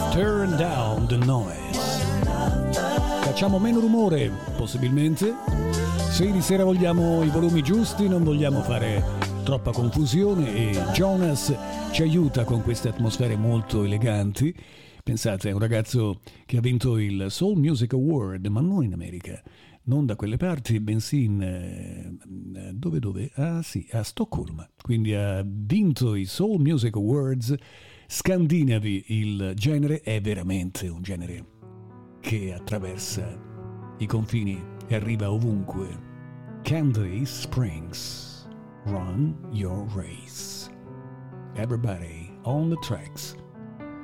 Turn down the noise. Facciamo meno rumore, possibilmente. Se di sera vogliamo i volumi giusti, non vogliamo fare troppa confusione, e Jonas ci aiuta con queste atmosfere molto eleganti. Pensate, è un ragazzo che ha vinto il Soul Music Award, ma non in America, non da quelle parti, bensì in... dove? Ah sì, a Stoccolma. Quindi ha vinto i Soul Music Awards scandinavi. Il genere è veramente un genere che attraversa i confini e arriva ovunque. Candice Springs, Run Your Race. Everybody on the tracks.